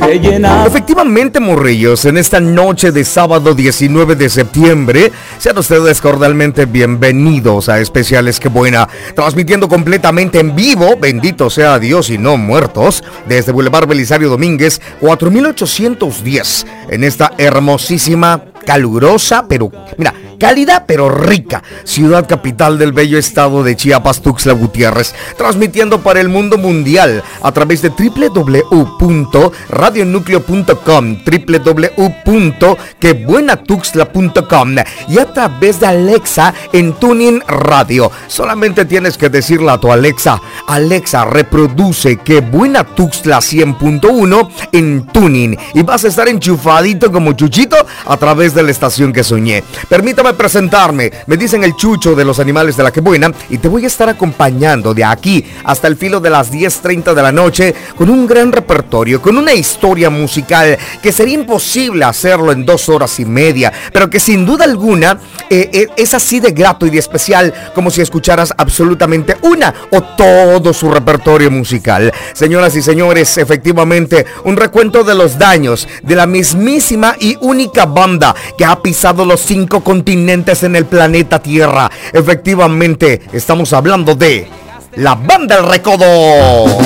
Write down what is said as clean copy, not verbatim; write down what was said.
que llena. Efectivamente, morrillos, en esta noche de sábado 19 de septiembre, sean ustedes cordialmente bienvenidos a Especiales Qué Buena, transmitiendo completamente en vivo, bendito sea Dios y no muertos, desde Boulevard Belisario Domínguez, 4810, en esta hermosísima, calurosa, pero, mira, cálida pero rica ciudad capital del bello estado de Chiapas, Tuxtla Gutiérrez, transmitiendo para el mundo mundial a través de www.radionucleo.com, www.quebuenatuxtla.com y a través de Alexa en Tuning Radio. Solamente tienes que decirle a tu Alexa: Alexa, reproduce Que Buena Tuxtla 100.1 en Tuning, y vas a estar enchufadito como Chuchito a través de la estación que soñé. Permítame presentarme, me dicen el Chucho de los Animales de la Que Buena, y te voy a estar acompañando de aquí hasta el filo de las 10:30 de la noche con un gran repertorio, con una historia musical que sería imposible hacerlo en 2 horas y media, pero que sin duda alguna es así de grato y de especial como si escucharas absolutamente una o todo su repertorio musical. Señoras y señores, efectivamente, un recuento de los daños de la mismísima y única banda que ha pisado los 5 continentes en el planeta Tierra. Efectivamente, estamos hablando de la Banda El Recodo.